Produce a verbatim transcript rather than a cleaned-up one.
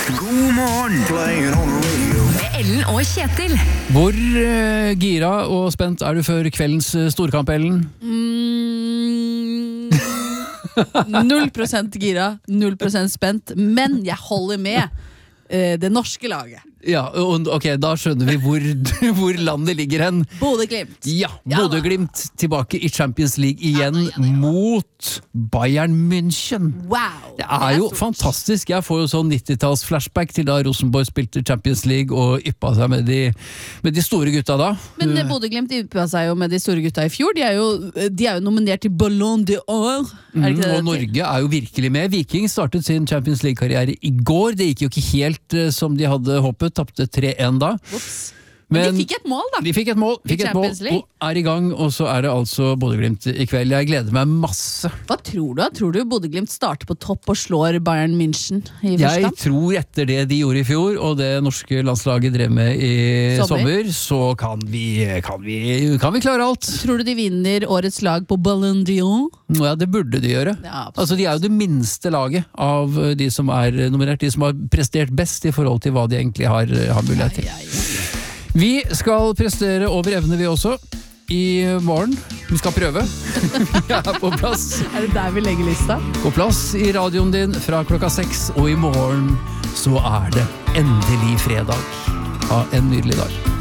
God morgen, playing on the radio. Med Ellen og Kjetil. Hvor uh, gira og spent er du før kveldens uh, storkamp, Ellen? Mm, null prosent gira, null prosent spent, men jeg holder med uh, det norske laget. Ja, og, ok, da skjønner vi hvor, hvor landet ligger hen. Bodø-Glimt. Ja, Bodø-Glimt tilbake i Champions League igjen ja, ja, ja. mot Bayern München. Wow! Det er jo stort. Fantastisk. Jeg får jo sånn nittitals flashback til da Rosenborg spilte Champions League og yppa seg med de, med de store gutta da. Men Bodø-Glimt yppa seg jo med de store gutta i fjor. De er jo, de er jo nominert til Ballon d'Or. Mm, og Norge er jo virkelig med. Viking startet sin Champions League-karriere i går. Det gikk jo ikke helt uh, som de hadde håpet. Tappte tre en da. Ups. Men, Men de fikk et mål da. De fikk et mål, fikk et mål og er i gang, og så er det altså Bodø-Glimt i kveld. Jeg gleder meg masse. Hva tror du? Tror du Bodø-Glimt starter på topp og slår Bayern München i første Jeg kamp? tror etter det de gjorde i fjor, og det norske landslaget drev med i sommer, sommer så kan vi, kan, vi, kan vi klare alt. Tror du de vinner årets lag på Ballon d'Or? Ja, det burde de gjøre. Ja, altså, de er jo det minste laget av de som er nominert, de som har prestert best i forhold til hva de egentlig har, har mulighet til. Ja, ja, ja. Vi skal prestere over evne vi også i morgen. Vi skal prøve. Vi er på plass. Er det der vi legger lista? På plass i radioen din fra klokka seks, og i morgen så er det endelig fredag. Ha en nydelig dag.